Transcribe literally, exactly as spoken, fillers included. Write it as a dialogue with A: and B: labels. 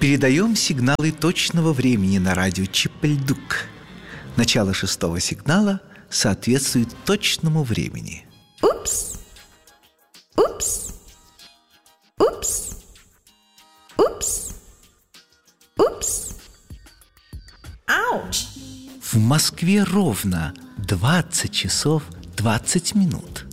A: Передаем сигналы точного времени на радио Чип-Ль-Дук. Начало шестого сигнала соответствует точному времени.
B: Упс! Упс! Упс! Упс! Упс! Ауч!
A: В Москве ровно двадцать часов двадцать минут.